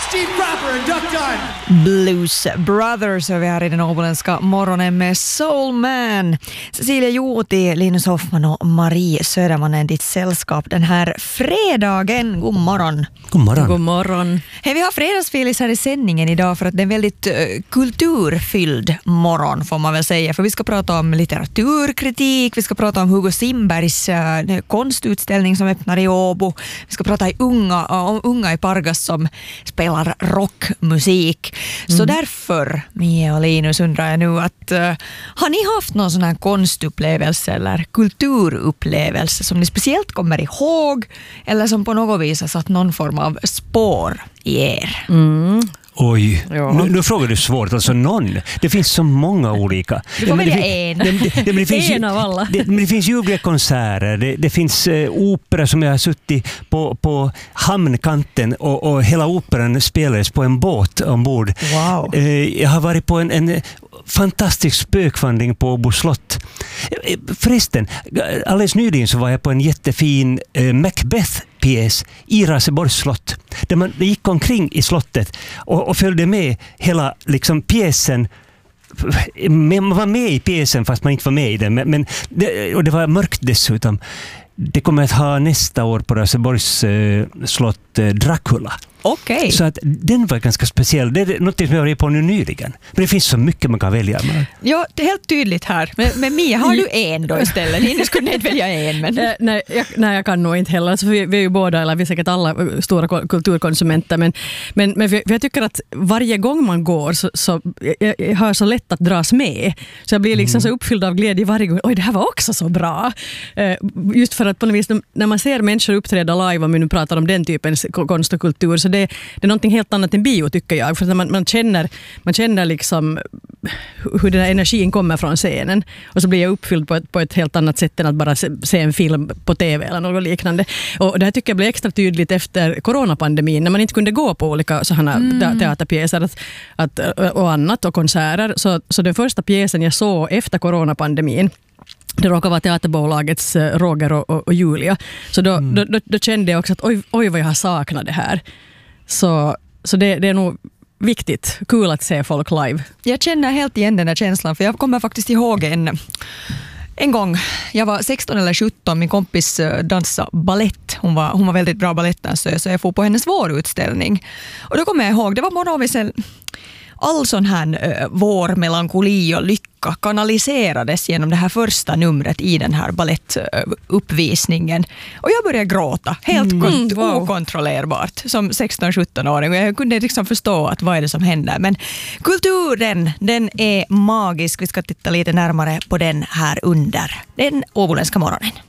Steve Cropper and Duck Dunn. Blues Brothers och vi här i den åboländska morgonen med Soul Man. Cecilia Juuti, Linus Hoffman och Marie Söderman är ditt sällskap den här fredagen. God morgon. God morgon. God morgon. Hey, vi har fredagsfilis här i sändningen idag för att det är en väldigt kulturfylld morgon får man väl säga. För vi ska prata om litteraturkritik, vi ska prata om Hugo Simbergs konstutställning som öppnar i Åbo. Vi ska prata om unga i Pargas som spelar rockmusik. Så därför, Mia och Linus, undrar jag nu att har ni haft någon sån här konstupplevelse eller kulturupplevelse som ni speciellt kommer ihåg eller som på något vis har satt någon form av spår i er? Oj, Ja. nu frågar du svårt. Alltså någon. Det finns så många olika. Du får välja en. Det finns En av alla. Det finns ljuvliga konserter. Det finns opera som jag har suttit på hamnkanten och hela operan spelades på en båt ombord. Wow. Jag har varit på en fantastisk spökvandring på Åbo slott. Förresten, alldeles nyligen så var jag på en jättefin Macbeth-pjäs i Raseborgs slott. Där man gick omkring i slottet och följde med hela liksom pjäsen. Man var med i pjäsen fast man inte var med i den. Och det var mörkt dessutom. Det kommer att ha nästa år på Raseborgs slott Dracula. Okej. Så att den var ganska speciell. Det är något som jag var på nu nyligen. Men det finns så mycket man kan välja med. Ja, det är helt tydligt här. Men Mia, har du en då istället? Ni skulle inte välja en. Men... Nej, jag kan nog inte heller. Alltså, vi är ju båda, eller vi är säkert alla stora kulturkonsumenter. Men jag tycker att varje gång man går så jag har så lätt att dras med. Så jag blir liksom så uppfylld av glädje varje gång. Oj, det här var också så bra. Just för att på något vis, när man ser människor uppträda live, om vi nu pratar om den typen konst och kultur, så det är någonting helt annat än bio tycker jag. För att man känner liksom hur den här energin kommer från scenen. Och så blir jag uppfylld på ett helt annat sätt än att bara se en film på tv eller något liknande. Och det här tycker jag blir extra tydligt efter coronapandemin. När man inte kunde gå på olika sådana teaterpjäser och annat och konserter. Så den första pjäsen jag såg efter coronapandemin, det råkar vara teaterbolagets Roger och Julia. Så då kände jag också att oj vad jag har saknat det här. Så det är nog viktigt, kul att se folk live. Jag känner helt igen den där känslan, för jag kommer faktiskt ihåg en gång, jag var 16 eller 17, min kompis dansade ballett. Hon var väldigt bra balettdansös, så jag får på hennes vårutställning. Och då kommer jag ihåg, det var på något vis all sån här vår melankoli och lycka kanaliserades genom det här första numret i den här balettuppvisningen. Och jag började gråta helt okontrollerbart som 16-17-åring. Och jag kunde liksom förstå att vad är det som händer. Men kulturen, den är magisk. Vi ska titta lite närmare på den här under den åboländska morgonen.